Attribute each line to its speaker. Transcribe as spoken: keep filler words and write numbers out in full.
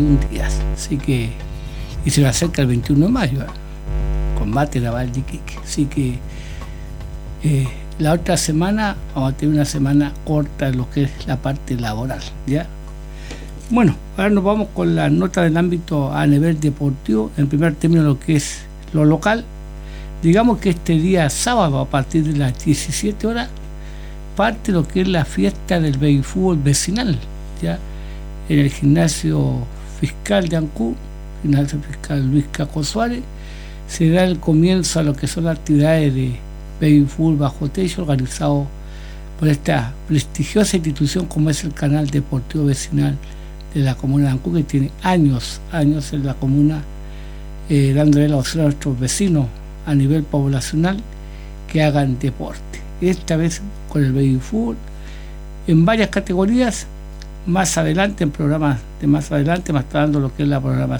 Speaker 1: un día, así que, y se nos acerca el veintiuno de mayo, ¿eh? Combate naval de Iquique, así que eh, la otra semana vamos a tener una semana corta en lo que es la parte laboral, ¿ya? Bueno, ahora nos vamos con la nota del ámbito a nivel deportivo. En primer término, lo que es lo local, digamos que este día sábado a partir de las diecisiete horas parte lo que es la fiesta del baby fútbol vecinal, ya en el gimnasio fiscal de Ancú, gimnasio fiscal Luis Caco Suárez, se da el comienzo a lo que son las actividades de baby fútbol bajo techo organizado por esta prestigiosa institución como es el Canal Deportivo Vecinal de la comuna de Ancú, que tiene años, años en la comuna, eh, dándole la opción a nuestros vecinos a nivel poblacional que hagan deporte. Esta vez con el baby fútbol en varias categorías. Más adelante, en programas de más adelante, más está dando lo que es la programación